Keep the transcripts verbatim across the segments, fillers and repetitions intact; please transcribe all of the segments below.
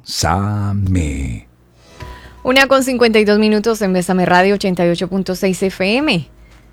Bésame. Una con cincuenta y dos minutos en Bésame Radio ochenta y ocho punto seis F M.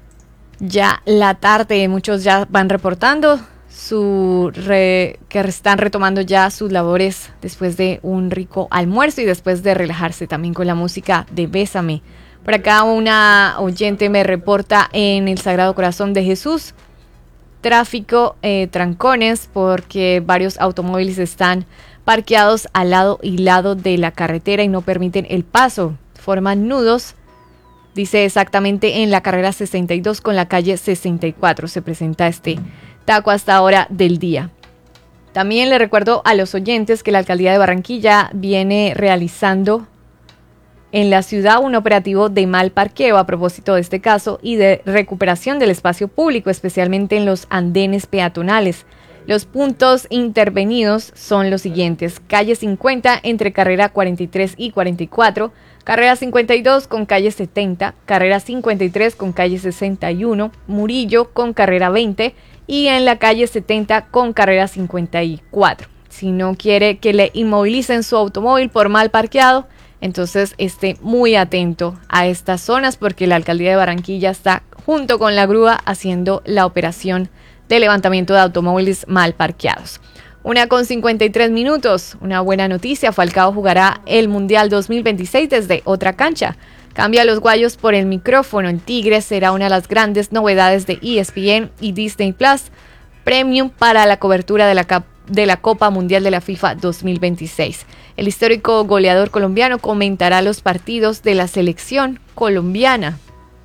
Ya la tarde, muchos ya van reportando su re, que están retomando ya sus labores después de un rico almuerzo y después de relajarse también con la música de Bésame. Por acá una oyente me reporta en el Sagrado Corazón de Jesús. Tráfico, eh, trancones, porque varios automóviles están parqueados al lado y lado de la carretera y no permiten el paso. Forman nudos, dice exactamente en la carrera sesenta y dos con la calle sesenta y cuatro. Se presenta este taco hasta ahora del día. También le recuerdo a los oyentes que la Alcaldía de Barranquilla viene realizando en la ciudad un operativo de mal parqueo a propósito de este caso y de recuperación del espacio público, especialmente en los andenes peatonales. Los puntos intervenidos son los siguientes: calle cincuenta entre carrera cuarenta y tres y cuarenta y cuatro, carrera cincuenta y dos con calle setenta, carrera cincuenta y tres con calle sesenta y uno, Murillo con carrera veinte y en la calle setenta con carrera cincuenta y cuatro. Si no quiere que le inmovilicen su automóvil por mal parqueado, entonces esté muy atento a estas zonas porque la Alcaldía de Barranquilla está junto con la grúa haciendo la operación de levantamiento de automóviles mal parqueados. Una con cincuenta y tres minutos, una buena noticia: Falcao jugará el Mundial dos mil veintiséis desde otra cancha. Cambia los guayos por el micrófono. El Tigre será una de las grandes novedades de E S P N y Disney Plus Premium para la cobertura de la Cap de la Copa Mundial de la FIFA dos mil veintiséis. El histórico goleador colombiano comentará los partidos de la selección colombiana.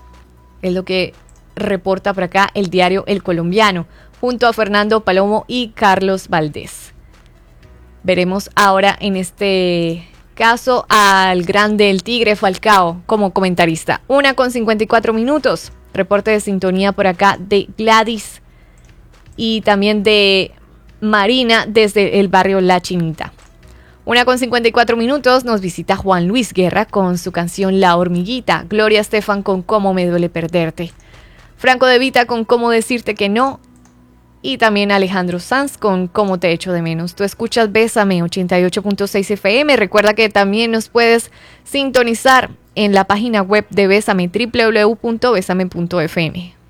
Es lo que reporta por acá el diario El Colombiano, junto a Fernando Palomo y Carlos Valdés. Veremos ahora en este caso al grande El Tigre Falcao como comentarista. Una con cincuenta y cuatro minutos. Reporte de sintonía por acá de Gladys y también de Marina desde el barrio La Chinita. Una con cincuenta y cuatro minutos, nos visita Juan Luis Guerra con su canción La Hormiguita, Gloria Estefan con Cómo me duele perderte, Franco De Vita con Cómo decirte que no y también Alejandro Sanz con Cómo te echo de menos. Tú escuchas Bésame ochenta y ocho punto seis F M. Recuerda que también nos puedes sintonizar en la página web de Bésame, doble u doble u doble u punto bésame punto f m.